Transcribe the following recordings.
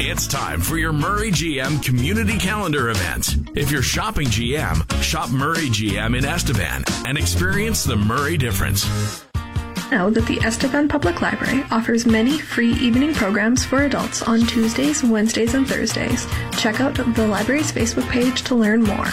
It's time for your Murray GM Community Calendar event. If you're shopping GM, shop Murray GM in Estevan and experience the Murray difference. Know that the Estevan Public Library offers many free evening programs for adults on Tuesdays, Wednesdays, and Thursdays. Check out the library's Facebook page to learn more.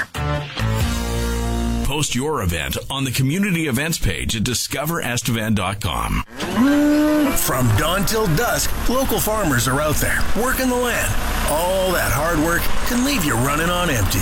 Post your event on the community events page at discoverestevan.com. From dawn till dusk, local farmers are out there working the land. All that hard work can leave you running on empty.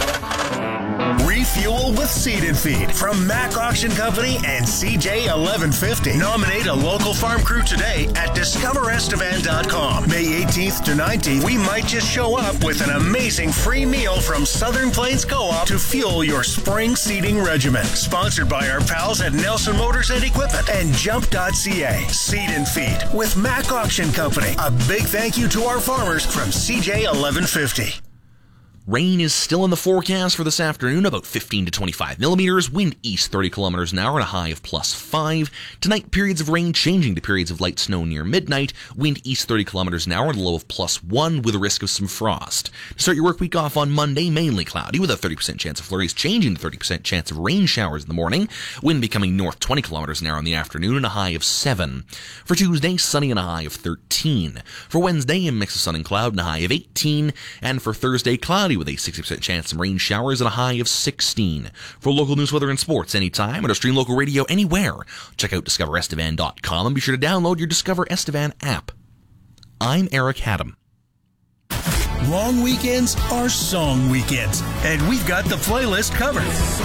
Refuel with Seed and Feed from Mac Auction Company and CJ 1150. Nominate a local farm crew today at discoverestevan.com. May 18th to 19th, we might just show up with an amazing free meal from Southern Plains Co-op to fuel your spring seeding regimen. Sponsored by our pals at Nelson Motors and Equipment and Jump.ca. Seed and Feed with Mac Auction Company. A big thank you to our farmers from CJ 1150. Rain is still in the forecast for this afternoon, about 15 to 25 millimeters, wind east 30 kilometers an hour and a high of +5. Tonight, periods of rain changing to periods of light snow near midnight, wind east 30 kilometers an hour and a low of +1 with a risk of some frost. To start your work week off on Monday, mainly cloudy with a 30% chance of flurries, changing to 30% chance of rain showers in the morning, wind becoming north 20 kilometers an hour in the afternoon and a high of 7. For Tuesday, sunny and a high of 13. For Wednesday, a mix of sun and cloud and a high of 18. And for Thursday, cloudy with a 60% chance of rain showers and a high of 16. For local news, weather, and sports anytime, or to stream local radio anywhere, check out discoverestevan.com and be sure to download your Discover Estevan app. I'm Eric Haddam. Long weekends are song weekends, and we've got the playlist covered.